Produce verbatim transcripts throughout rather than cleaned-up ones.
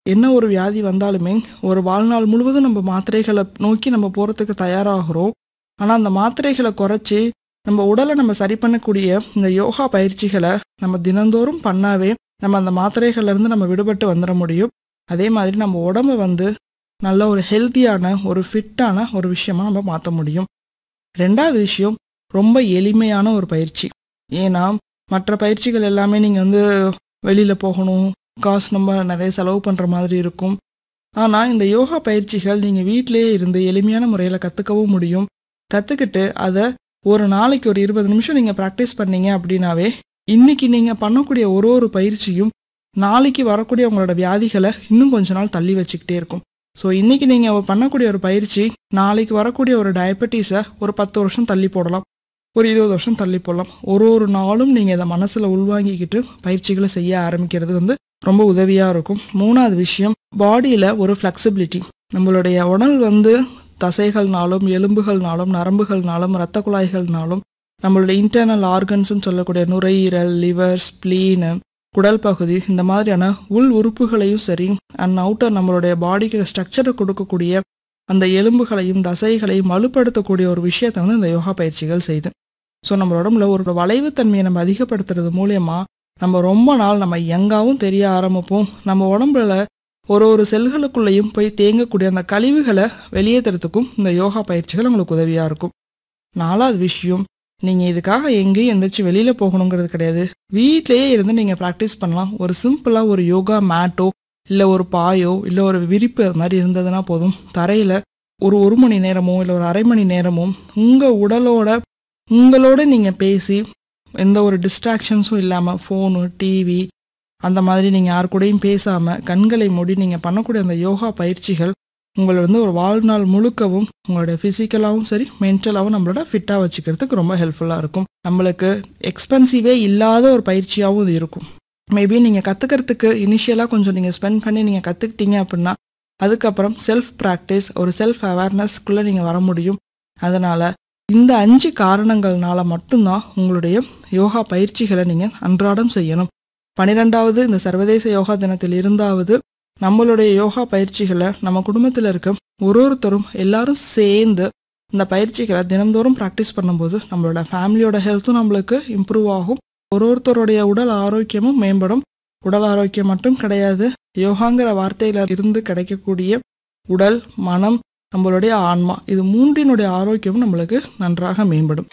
என்ன ஒரு வியாதி வந்தாலுமே ஒரு வாழ்நாள் முழுவதும் நம்ம மாத்திரைகளை நோக்கி நம்ம போகிறதுக்கு தயாராகிறோம். ஆனால் அந்த மாத்திரைகளை குறைச்சி நம்ம உடலை நம்ம சரி பண்ணக்கூடிய இந்த யோகா பயிற்சிகளை நம்ம தினந்தோறும் பண்ணாவே நம்ம அந்த மாத்திரைகள்லேருந்து நம்ம விடுபட்டு வந்துட முடியும். அதே மாதிரி நம்ம உடம்பை வந்து நல்ல ஒரு ஹெல்த்தியான ஒரு ஃபிட்டான ஒரு விஷயமா நம்ம மாற்ற முடியும். ரெண்டாவது விஷயம், ரொம்ப எளிமையான ஒரு பயிற்சி. ஏன்னா மற்ற பயிற்சிகள் எல்லாமே நீங்கள் வந்து வெளியில் போகணும், காசு நம்ம நிறைய செலவு பண்ணுற மாதிரி இருக்கும். ஆனால் இந்த யோகா பயிற்சிகள் நீங்கள் வீட்டிலேயே இருந்து எளிமையான முறையில் கற்றுக்கவும் முடியும். கற்றுக்கிட்டு அதை ஒரு நாளைக்கு ஒரு இருபது நிமிஷம் நீங்கள் ப்ராக்டிஸ் பண்ணீங்க அப்படின்னாவே இன்னைக்கு நீங்கள் பண்ணக்கூடிய ஒரு ஒரு பயிற்சியும் நாளைக்கு வரக்கூடிய உங்களோட வியாதிகளை இன்னும் கொஞ்ச நாள் தள்ளி வச்சுக்கிட்டே இருக்கும். ஸோ இன்னைக்கு நீங்கள் பண்ணக்கூடிய ஒரு பயிற்சி நாளைக்கு வரக்கூடிய ஒரு டயபெட்டிஸை ஒரு பத்து வருஷம் தள்ளி போடலாம், ஒரு இருபது வருஷம் தள்ளி போடலாம். ஒரு ஒரு நாளும் நீங்கள் இதை மனசில் உள்வாங்கிக்கிட்டு பயிற்சிகளை செய்ய ஆரம்பிக்கிறது வந்து ரொம்ப உதவியாக இருக்கும். மூணாவது விஷயம், பாடியில் ஒரு ஃப்ளெக்சிபிலிட்டி. நம்மளுடைய உடல் வந்து தசைகள்னாலும் எலும்புகள்னாலும் நரம்புகள்னாலும் இரத்த குழாய்கள்னாலும் நம்மளுடைய இன்டர்னல் ஆர்கன்ஸ்ன்னு சொல்லக்கூடிய நுரையீரல், லிவர், ஸ்ப்ளீனு, குடல் பகுதி, இந்த மாதிரியான உள் உறுப்புகளையும் சரி அண்ட் அவுட்டர் நம்மளுடைய பாடிக்கு ஸ்ட்ரக்சரை கொடுக்கக்கூடிய அந்த எலும்புகளையும் தசைகளையும் வலுப்படுத்தக்கூடிய ஒரு விஷயத்தை வந்து இந்த யோகா பயிற்சிகள் செய்யுது. ஸோ நம்ம உடம்புல ஒரு வளைவுத்தன்மையை நம்ம அதிகப்படுத்துறது மூலயமா நம்ம ரொம்ப நாள் நம்ம யங்காவும் தெரிய ஆரம்பிப்போம். நம்ம உடம்புல ஒரு ஒரு செல்களுக்குள்ளேயும் போய் தேங்கக்கூடிய அந்த கழிவுகளை வெளியேற்றுறதுக்கும் இந்த யோகா பயிற்சிகள் உங்களுக்கு உதவியாக இருக்கும். நாலாவது விஷயம், நீங்கள் இதுக்காக எங்கேயும் எந்திரிச்சு வெளியில் போகணுங்கிறது கிடையாது. வீட்டிலேயே இருந்து நீங்கள் ப்ராக்டிஸ் பண்ணலாம். ஒரு சிம்பிளாக ஒரு யோகா மேட்டோ இல்லை ஒரு பாயோ இல்லை ஒரு விரிப்பு அது மாதிரி இருந்ததுன்னா போதும். தரையில் ஒரு ஒரு மணி நேரமோ இல்லை ஒரு அரை மணி நேரமோ உங்கள் உடலோட உங்களோட நீங்கள் பேசி எந்த ஒரு டிஸ்ட்ராக்ஷன்ஸும் இல்லாமல் ஃபோனு டிவி அந்த மாதிரி நீங்கள் யார் கூடயும் பேசாமல் கண்களை மூடி நீங்கள் பண்ணக்கூடிய அந்த யோகா பயிற்சிகள் உங்களை வந்து ஒரு வாழ்நாள் முழுக்கவும் உங்களோட ஃபிசிக்கலாகவும் சரி மென்டலாகவும் நம்மளோட ஃபிட்டாக வச்சுக்கிறதுக்கு ரொம்ப ஹெல்ப்ஃபுல்லாக இருக்கும். நம்மளுக்கு எக்ஸ்பென்சிவே இல்லாத ஒரு பயிற்சியாகவும் இது இருக்கும். மேபி நீங்கள் கற்றுக்கிறதுக்கு இனிஷியலாக கொஞ்சம் நீங்கள் ஸ்பெண்ட் பண்ணி நீங்கள் கற்றுக்கிட்டீங்க அப்படின்னா அதுக்கப்புறம் செல்ஃப் ப்ராக்டிஸ் ஒரு செல்ஃப் அவேர்னஸ்க்குள்ளே நீங்கள் வர முடியும். அதனால் இந்த அஞ்சு காரணங்கள்னால மட்டும்தான் உங்களுடைய யோகா பயிற்சிகளை நீங்கள் அன்றாடம் செய்யணும். பன்னிரெண்டாவது இந்த சர்வதேச யோகா தினத்தில் இருந்தாவது நம்மளுடைய யோகா பயிற்சிகளை நம்ம குடும்பத்தில் இருக்க ஒரு ஒருத்தரும் எல்லாரும் சேர்ந்து இந்த பயிற்சிகளை தினந்தோறும் ப்ராக்டிஸ் பண்ணும்போது நம்மளோட ஃபேமிலியோட ஹெல்த்தும் நம்மளுக்கு இம்ப்ரூவ் ஆகும். ஒரு ஒருத்தருடைய உடல் ஆரோக்கியமும் மேம்படும். உடல் ஆரோக்கியம் மட்டும் கிடையாது, யோகாங்கிற வார்த்தையில இருந்து கிடைக்கக்கூடிய உடல், மனம், நம்மளுடைய ஆன்மா, இது மூன்றினுடைய ஆரோக்கியமும் நம்மளுக்கு நன்றாக மேம்படும்.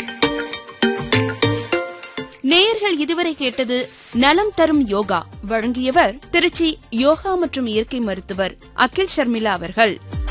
நேயர்கள் இதுவரை கேட்டது நலம் தரும் யோகா. வழங்கியவர் திருச்சி யோகா மற்றும் இயற்கை மருத்துவர் அகில் ஷர்மிளா அவர்கள்.